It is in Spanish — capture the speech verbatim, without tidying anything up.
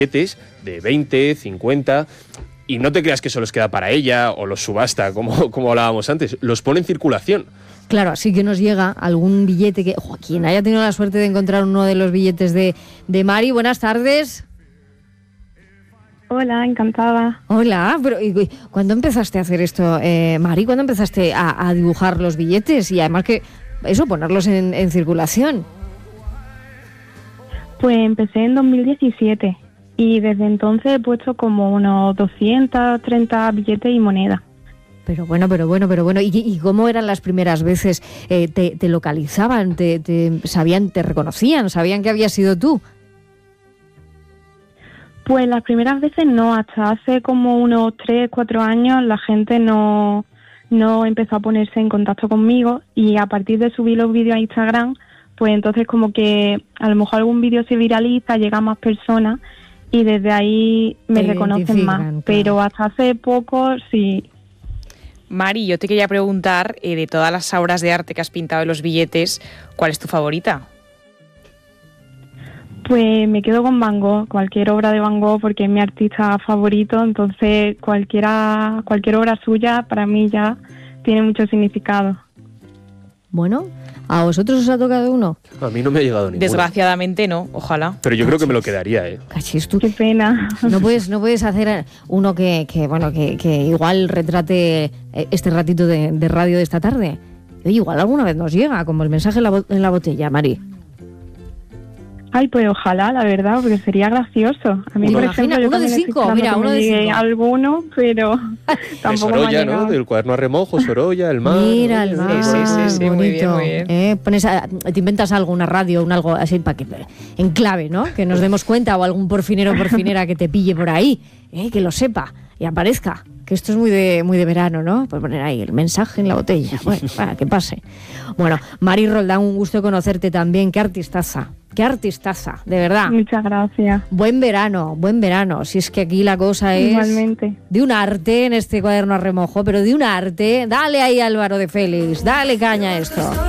billetes de veinte, cincuenta, y no te creas que eso los queda para ella o los subasta, como, como hablábamos antes, los pone en circulación. Claro, así que nos llega algún billete que... Oh, quien haya tenido la suerte de encontrar uno de los billetes de, de Mari, buenas tardes. Hola, encantada. Hola, pero ¿y, ¿cuándo empezaste a hacer esto, eh, Mari? ¿Cuándo empezaste a, a dibujar los billetes y además que eso, ponerlos en, en circulación? Pues empecé en dos mil diecisiete y desde entonces he puesto como unos doscientos treinta billetes y monedas. Pero bueno, pero bueno, pero bueno. ¿Y, y cómo eran las primeras veces? Eh, te, ¿Te localizaban? Te, te sabían, te reconocían? ¿Sabían que habías sido tú? Pues las primeras veces no, hasta hace como unos tres, cuatro años la gente no, no empezó a ponerse en contacto conmigo y a partir de subir los vídeos a Instagram, pues entonces como que a lo mejor algún vídeo se viraliza, llega a más personas y desde ahí me Te reconocen más. claro. Pero hasta hace poco sí. Mari, yo te quería preguntar, eh, de todas las obras de arte que has pintado en los billetes, ¿cuál es tu favorita? Pues me quedo con Van Gogh, cualquier obra de Van Gogh porque es mi artista favorito, entonces cualquiera, cualquier obra suya para mí ya tiene mucho significado. Bueno, ¿a vosotros os ha tocado uno? A mí no me ha llegado ninguno. Desgraciadamente no, ojalá. Pero yo creo que me lo quedaría, ¿eh? Cachis, tú. Qué pena. No puedes, no puedes hacer uno que, que bueno, que, que igual retrate este ratito de, de radio de esta tarde. Oye, igual alguna vez nos llega, como el mensaje en la, bo- en la botella, Mari. Ay, pues ojalá, la verdad, porque sería gracioso. A mí, Uno, por imagina, ejemplo, yo uno de también estoy cinco, esperando mira, que uno me de llegue cinco. alguno, pero De tampoco me ha Sorolla, ¿no? llegado. Del cuaderno a remojo, Sorolla, el mar. Mira, el Oye, mar, sí, sí, sí, bonito. muy bien, muy bien. Eh, pones a- te inventas algo, una radio, un algo así para que en clave, ¿no? Que nos demos cuenta, o algún porfinero o porfinera que te pille por ahí, eh, que lo sepa y aparezca. Que esto es muy de muy de verano, ¿no? Pues poner ahí el mensaje en la botella. Bueno, para que pase. Bueno, Mari Roldán, un gusto conocerte también. Qué artistaza, qué artistaza, de verdad. Muchas gracias. Buen verano, buen verano. Si es que aquí la cosa es Igualmente. de un arte en este cuaderno a remojo, pero de un arte. Dale ahí, Álvaro de Félix, dale caña a esto.